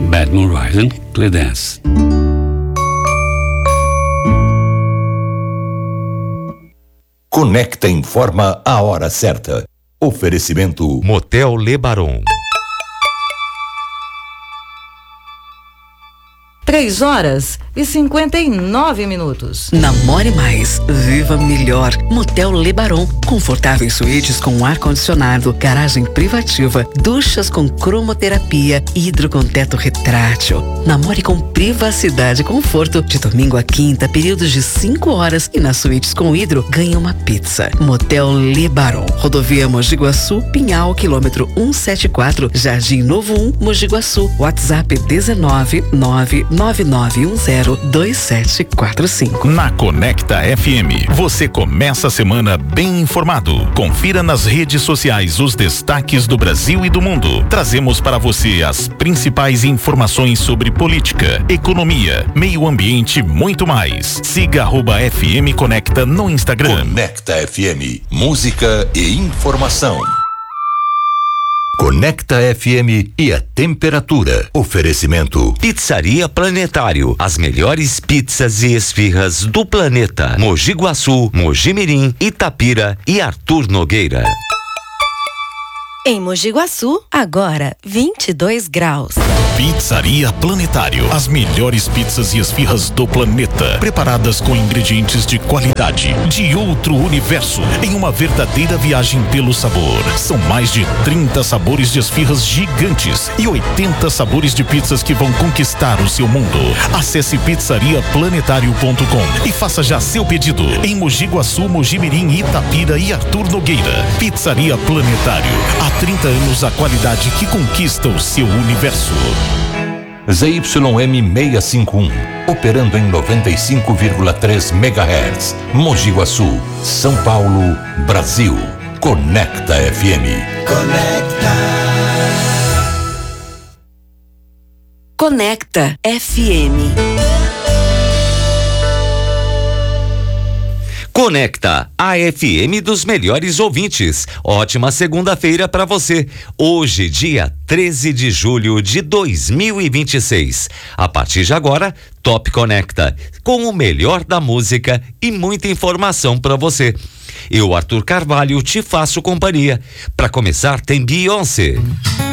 Bad Moon Rising, Play Dance. Conecta informa a hora certa. Oferecimento Motel Le Baron. 3h59. Namore mais, viva melhor. Motel Le Baron. Confortáveis suítes com ar-condicionado, garagem privativa, duchas com cromoterapia, hidro com teto retrátil. Namore com privacidade e conforto. De domingo a quinta, períodos de 5 horas. E nas suítes com hidro, ganha uma pizza. Motel Le Baron. Rodovia Mogi Guaçu, Pinhal, quilômetro 174, Jardim Novo 1, Mogi Guaçu. WhatsApp 19999102745. Na Conecta FM, você começa a semana bem informado. Confira nas redes sociais os destaques do Brasil e do mundo. Trazemos para você as principais informações sobre política, economia, meio ambiente e muito mais. Siga @FM Conecta no Instagram. Conecta FM, música e informação. Conecta FM e a temperatura. Oferecimento Pizzaria Planetário. As melhores pizzas e esfirras do planeta. Mogi Guaçu, Mogi Mirim, Itapira e Arthur Nogueira. Em Mogi Guaçu, agora 22 graus. Pizzaria Planetário. As melhores pizzas e esfirras do planeta. Preparadas com ingredientes de qualidade, de outro universo, em uma verdadeira viagem pelo sabor. São mais de 30 sabores de esfirras gigantes e 80 sabores de pizzas que vão conquistar o seu mundo. Acesse pizzariaplanetário.com e faça já seu pedido. Em Mogi Guaçu, Mogi Mirim, Itapira e Arthur Nogueira. Pizzaria Planetário. Há 30 anos a qualidade que conquista o seu universo. ZYM 651, operando em 95,3 MHz. Mogi Guaçu, São Paulo, Brasil. Conecta FM. Conecta FM. Conecta, a FM dos melhores ouvintes. Ótima segunda-feira para você. Hoje, dia 13 de julho de 2026. A partir de agora, Top Conecta, com o melhor da música e muita informação para você. Eu, Arthur Carvalho, te faço companhia. Para começar, tem Beyoncé.